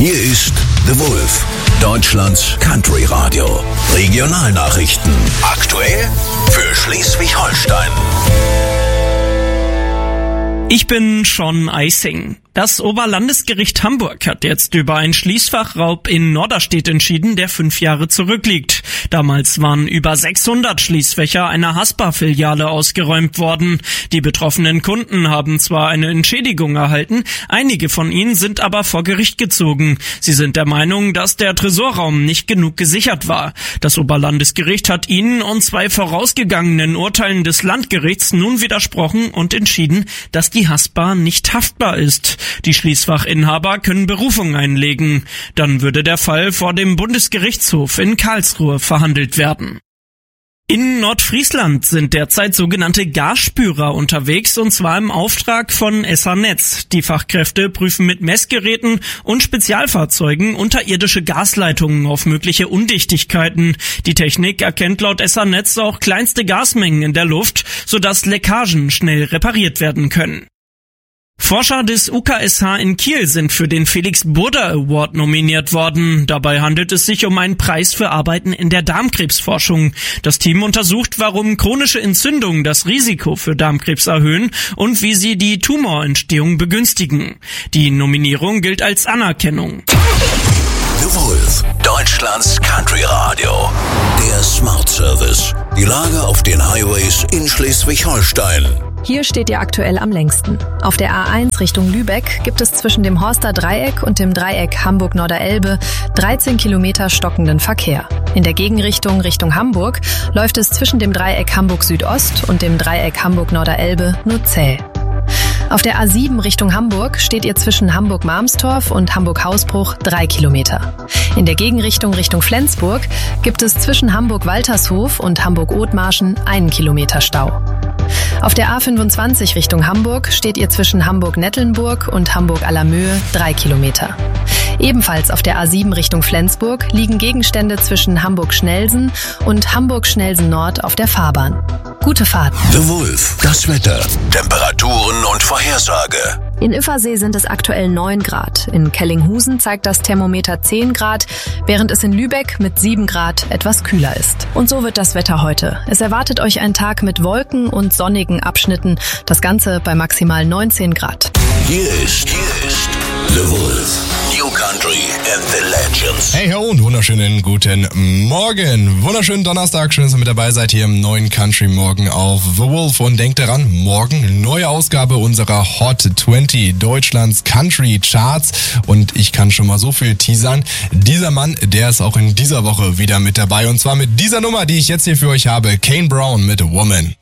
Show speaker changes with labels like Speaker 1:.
Speaker 1: Hier ist The Wolf, Deutschlands Country Radio. Regionalnachrichten. Aktuell für Schleswig-Holstein.
Speaker 2: Ich bin Sean Eising. Das Oberlandesgericht Hamburg hat jetzt über einen Schließfachraub in Norderstedt entschieden, der 5 Jahre zurückliegt. Damals waren über 600 Schließfächer einer Haspa-Filiale ausgeräumt worden. Die betroffenen Kunden haben zwar eine Entschädigung erhalten, einige von ihnen sind aber vor Gericht gezogen. Sie sind der Meinung, dass der Tresorraum nicht genug gesichert war. Das Oberlandesgericht hat ihnen und 2 vorausgegangenen Urteilen des Landgerichts nun widersprochen und entschieden, dass die Haspa nicht haftbar ist. Die Schließfachinhaber können Berufung einlegen. Dann würde der Fall vor dem Bundesgerichtshof in Karlsruhe verhandelt werden. In Nordfriesland sind derzeit sogenannte Gasspürer unterwegs, und zwar im Auftrag von SA-Netz. Die Fachkräfte prüfen mit Messgeräten und Spezialfahrzeugen unterirdische Gasleitungen auf mögliche Undichtigkeiten. Die Technik erkennt laut SA-Netz auch kleinste Gasmengen in der Luft, sodass Leckagen schnell repariert werden können. Forscher des UKSH in Kiel sind für den Felix Burda Award nominiert worden. Dabei handelt es sich um einen Preis für Arbeiten in der Darmkrebsforschung. Das Team untersucht, warum chronische Entzündungen das Risiko für Darmkrebs erhöhen und wie sie die Tumorentstehung begünstigen. Die Nominierung gilt als Anerkennung.
Speaker 1: The Wolf, Deutschlands Country Radio. Der Smart Service. Die Lage auf den Highways in Schleswig-Holstein.
Speaker 3: Hier steht ihr aktuell am längsten. Auf der A1 Richtung Lübeck gibt es zwischen dem Horster Dreieck und dem Dreieck Hamburg-Nordder-Elbe 13 Kilometer stockenden Verkehr. In der Gegenrichtung Richtung Hamburg läuft es zwischen dem Dreieck Hamburg-Südost und dem Dreieck Hamburg-Nordder-Elbe nur zäh. Auf der A7 Richtung Hamburg steht ihr zwischen Hamburg-Marmstorf und Hamburg-Hausbruch 3 Kilometer. In der Gegenrichtung Richtung Flensburg gibt es zwischen Hamburg-Waltershof und Hamburg-Othmarschen 1 Kilometer Stau. Auf der A25 Richtung Hamburg steht ihr zwischen Hamburg-Nettlenburg und Hamburg-Allermöhe 3 Kilometer. Ebenfalls auf der A7 Richtung Flensburg liegen Gegenstände zwischen Hamburg-Schnelsen und Hamburg-Schnelsen-Nord auf der Fahrbahn. Gute Fahrt.
Speaker 1: The Wolf, das Wetter, Temperaturen und Vorhersage.
Speaker 3: In Iffersee sind es aktuell 9 Grad. In Kellinghusen zeigt das Thermometer 10 Grad, während es in Lübeck mit 7 Grad etwas kühler ist. Und so wird das Wetter heute. Es erwartet euch ein Tag mit Wolken und sonnigen Abschnitten. Das Ganze bei maximal 19 Grad.
Speaker 1: Hier ist The Wolf. New Country and the Legends.
Speaker 4: Hey ho und wunderschönen guten Morgen. Wunderschönen Donnerstag. Schön, dass ihr mit dabei seid hier im neuen Country Morgen auf The Wolf. Und denkt daran, morgen neue Ausgabe unserer Hot 20 Deutschlands Country Charts. Und ich kann schon mal so viel teasern. Dieser Mann, der ist auch in dieser Woche wieder mit dabei. Und zwar mit dieser Nummer, die ich jetzt hier für euch habe. Kane Brown mit Woman.